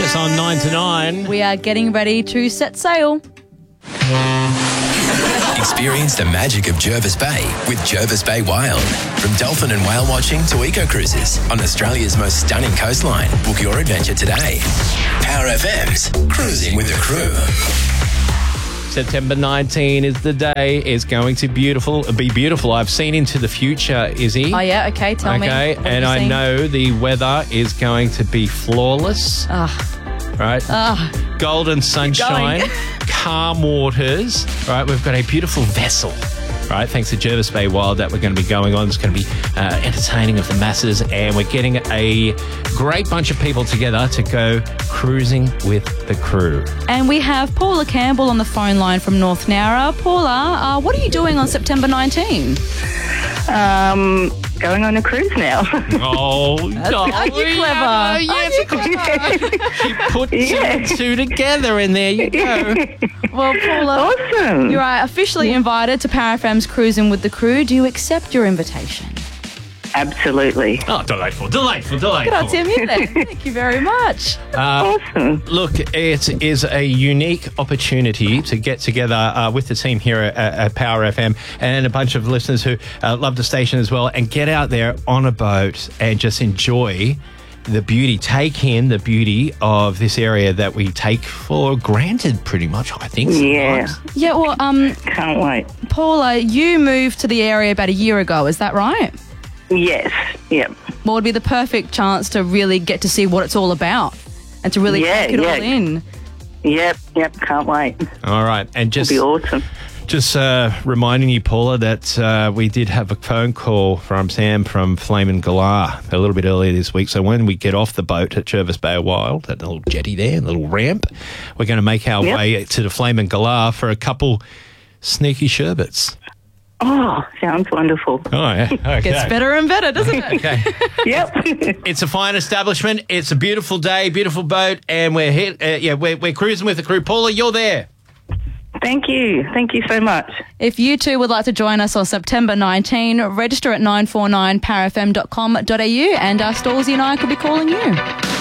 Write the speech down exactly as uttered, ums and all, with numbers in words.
Just on nine to nine. We are getting ready to set sail. Experience the magic of Jervis Bay with Jervis Bay Wild. From dolphin and whale watching to eco cruises on Australia's most stunning coastline. Book your adventure today. Power F M's Cruising with the Crew. September nineteenth is the day. It's going to beautiful be beautiful. I've seen into the future, Izzy. Oh, yeah? Okay, tell me. Okay, What have and you I seen? know the weather is going to be flawless. Ah, Right? ah. Golden sunshine, going. calm waters. Right? We've got a beautiful vessel. Right, thanks to Jervis Bay Wild that we're going to be going on. It's going to be uh, entertaining of the masses, and we're getting a great bunch of people together to go cruising with the crew. And we have Paula Campbell on the phone line from North Nowra. Paula, uh, what are you doing on September nineteenth? Um, going on a cruise now. Oh, Aren't you clever? Yes, you put two Yeah. and two together, and there you go. Well, Paula, Awesome. you are officially invited to Power F M's Cruising with the Crew. Do you accept your invitation? Absolutely. Oh, delightful, delightful, delightful. Good on Tim you there. Thank you very much. Awesome. Look, it is a unique opportunity to get together uh, with the team here at, at Power F M and a bunch of listeners who uh, love the station as well, and get out there on a boat and just enjoy the beauty, take in the beauty of this area that we take for granted pretty much, I think. Yeah. sometimes. Yeah, well, um, Can't wait. Paula, you moved to the area about a year ago, is that right? Yes. Yep. What would be the perfect chance to really get to see what it's all about and to really Yeah, take it yeah. all in? Yep. Yep. Can't wait. All right. And just It'll be awesome. Just uh, reminding you, Paula, that uh, we did have a phone call from Sam from Flame and Galah a little bit earlier this week. So when we get off the boat at Jervis Bay Wild, that little jetty there, little ramp, we're going to make our Yep. way to the Flame and Galah for a couple sneaky sherbets. Oh, sounds wonderful. Oh, yeah. Okay. Gets better and better, doesn't it? Okay. Yep. It's a fine establishment. It's a beautiful day, beautiful boat, and we're hit, uh, yeah, we're, we're cruising with the crew. Paula, you're there. Thank you. Thank you so much. If you too would like to join us on September nineteenth, register at nine four nine power f m dot com dot a u and uh, Stallsy and I could be calling you.